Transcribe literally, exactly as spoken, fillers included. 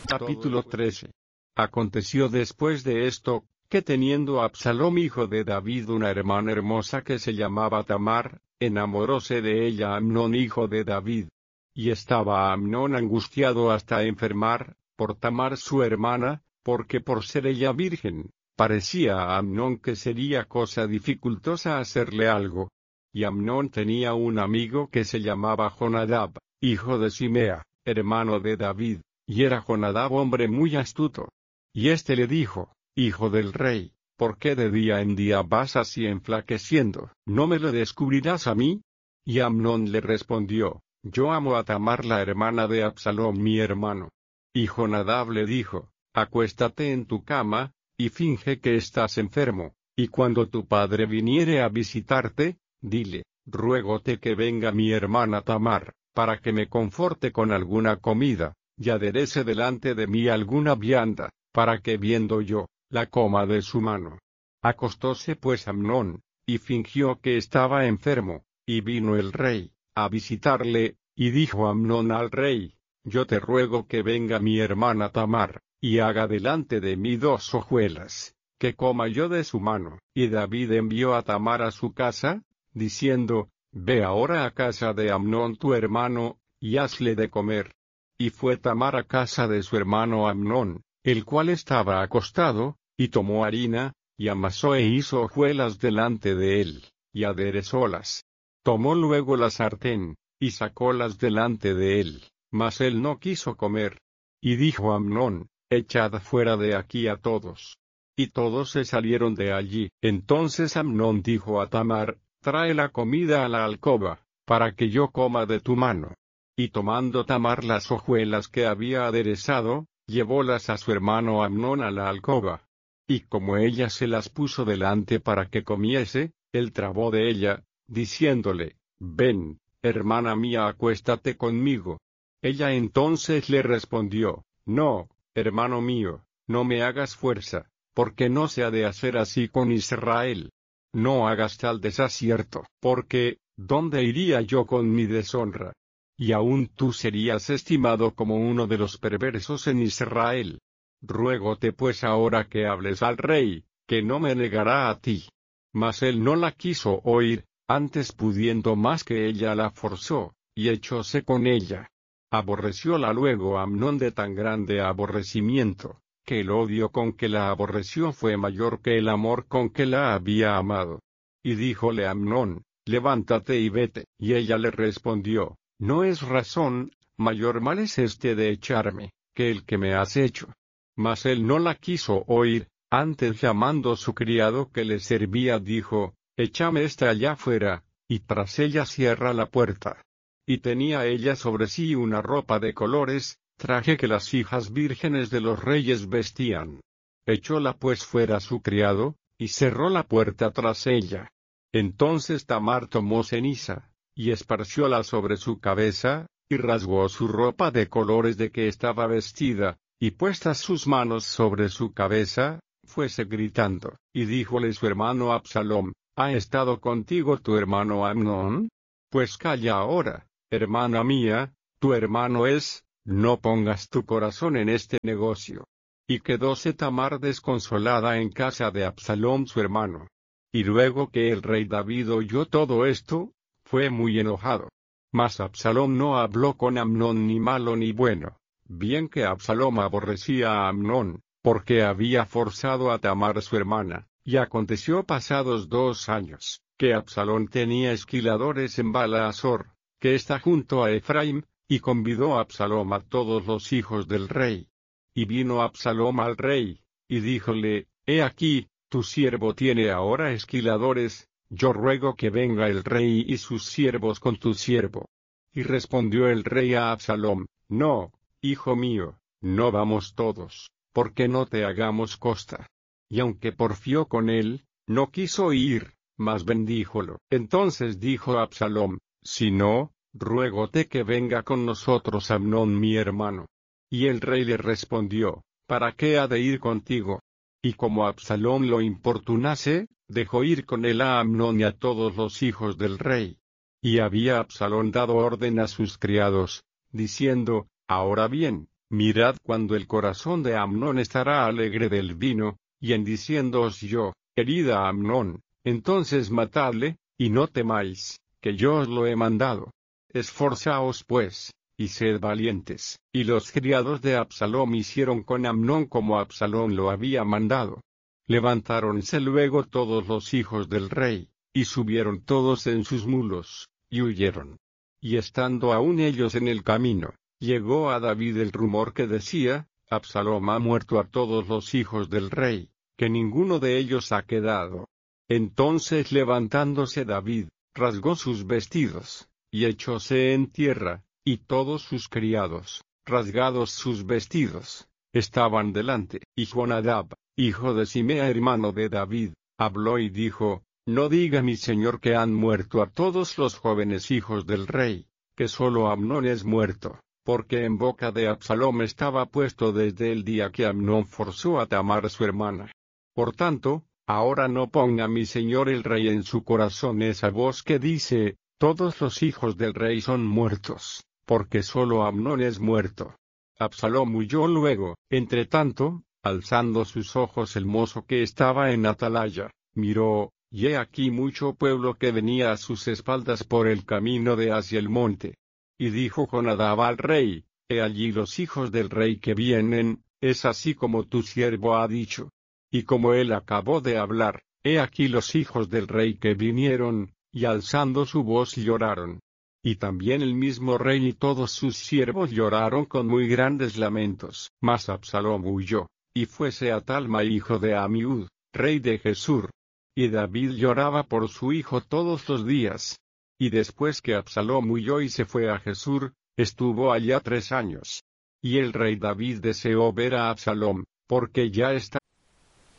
Capítulo trece. Aconteció después de esto, que teniendo Absalom hijo de David una hermana hermosa que se llamaba Tamar, enamoróse de ella Amnón hijo de David. Y estaba Amnón angustiado hasta enfermar, por Tamar su hermana, porque por ser ella virgen, parecía a Amnón que sería cosa dificultosa hacerle algo. Y Amnón tenía un amigo que se llamaba Jonadab, hijo de Simea, hermano de David, y era Jonadab hombre muy astuto. Y éste le dijo: Hijo del rey, ¿por qué de día en día vas así enflaqueciendo? ¿No me lo descubrirás a mí? Y Amnón le respondió: Yo amo a Tamar la hermana de Absalom mi hermano. Y Jonadab le dijo: Acuéstate en tu cama, y finge que estás enfermo, y cuando tu padre viniere a visitarte, dile: Ruégote que venga mi hermana Tamar, para que me conforte con alguna comida, y aderece delante de mí alguna vianda, para que viendo yo, la coma de su mano. Acostóse pues Amnón, y fingió que estaba enfermo, y vino el rey a visitarle, y dijo Amnón al rey: Yo te ruego que venga mi hermana Tamar, y haga delante de mí dos hojuelas, que coma yo de su mano. Y David envió a Tamar a su casa, diciendo: Ve ahora a casa de Amnón tu hermano, y hazle de comer. Y fue Tamar a casa de su hermano Amnón, el cual estaba acostado, y tomó harina, y amasó e hizo hojuelas delante de él, y aderezólas. Tomó luego la sartén, y sacólas delante de él, mas él no quiso comer. Y dijo Amnón: Echad fuera de aquí a todos. Y todos se salieron de allí. Entonces Amnón dijo a Tamar: Trae la comida a la alcoba, para que yo coma de tu mano. Y tomando Tamar las hojuelas que había aderezado, llevólas a su hermano Amnón a la alcoba. Y como ella se las puso delante para que comiese, él trabó de ella, diciéndole: Ven, hermana mía, acuéstate conmigo. Ella entonces le respondió: No, hermano mío, no me hagas fuerza, porque no se ha de hacer así con Israel. No hagas tal desacierto, porque, ¿dónde iría yo con mi deshonra? Y aún tú serías estimado como uno de los perversos en Israel. Ruégote pues ahora que hables al rey, que no me negará a ti. Mas él no la quiso oír, antes pudiendo más que ella la forzó, y echóse con ella. Aborrecióla luego Amnón de tan grande aborrecimiento, que el odio con que la aborreció fue mayor que el amor con que la había amado. Y díjole Amnón: Levántate y vete. Y ella le respondió: No es razón, mayor mal es este de echarme, que el que me has hecho. Mas él no la quiso oír, antes llamando su criado que le servía dijo: Échame esta allá fuera, y tras ella cierra la puerta. Y tenía ella sobre sí una ropa de colores, traje que las hijas vírgenes de los reyes vestían. Echóla pues fuera su criado, y cerró la puerta tras ella. Entonces Tamar tomó ceniza, y esparcióla sobre su cabeza, y rasgó su ropa de colores de que estaba vestida, y puestas sus manos sobre su cabeza, fuese gritando. Y díjole su hermano Absalom: ¿Ha estado contigo tu hermano Amnón? Pues calla ahora, hermana mía, tu hermano es, no pongas tu corazón en este negocio. Y quedóse Tamar desconsolada en casa de Absalom su hermano. Y luego que el rey David oyó todo esto, fue muy enojado. Mas Absalom no habló con Amnón ni malo ni bueno, bien que Absalom aborrecía a Amnón, porque había forzado a Tamar su hermana. Y aconteció pasados dos años, que Absalom tenía esquiladores en Baala-Azor, que está junto a Efraim, y convidó a Absalom a todos los hijos del rey. Y vino Absalom al rey, y díjole: He aquí, tu siervo tiene ahora esquiladores, yo ruego que venga el rey y sus siervos con tu siervo. Y respondió el rey a Absalom: No, hijo mío, no vamos todos, porque no te hagamos costa. Y aunque porfió con él, no quiso ir, mas bendíjolo. Entonces dijo Absalom: Si no, ruégote que venga con nosotros Amnón mi hermano. Y el rey le respondió: ¿Para qué ha de ir contigo? Y como Absalom lo importunase, dejó ir con él a Amnón y a todos los hijos del rey. Y había Absalom dado orden a sus criados, diciendo: Ahora bien, Mirad cuando el corazón de Amnón estará alegre del vino, y en diciéndoos yo, herida Amnón, entonces matadle, y no temáis, que yo os lo he mandado. Esforzaos pues, y sed valientes. Y los criados de Absalom hicieron con Amnón como Absalom lo había mandado. Levantáronse luego todos los hijos del rey, y subieron todos en sus mulos, y huyeron. Y estando aún ellos en el camino, llegó a David el rumor que decía, Absalom ha muerto a todos los hijos del rey, que ninguno de ellos ha quedado. Entonces levantándose David, rasgó sus vestidos, y echóse en tierra, y todos sus criados, rasgados sus vestidos, estaban delante. Y Jonadab, hijo de Simea hermano de David, habló y dijo, no diga mi señor que han muerto a todos los jóvenes hijos del rey, que solo Amnón es muerto, porque en boca de Absalom estaba puesto desde el día que Amnón forzó a Tamar su hermana. Por tanto, ahora no ponga mi señor el rey en su corazón esa voz que dice, todos los hijos del rey son muertos, porque solo Amnón es muerto. Absalom huyó luego. Entre tanto, alzando sus ojos el mozo que estaba en atalaya, miró, y he aquí mucho pueblo que venía a sus espaldas por el camino de hacia el monte. Y dijo Jonadab al rey, he allí los hijos del rey que vienen, es así como tu siervo ha dicho. Y como él acabó de hablar, he aquí los hijos del rey que vinieron, y alzando su voz lloraron. Y también el mismo rey y todos sus siervos lloraron con muy grandes lamentos. Mas Absalom huyó, y fuese a Talma hijo de Amiud, rey de Gesur. Y David lloraba por su hijo todos los días. Y después que Absalom huyó y se fue a Gesur, estuvo allá tres años. Y el rey David deseó ver a Absalom, porque ya está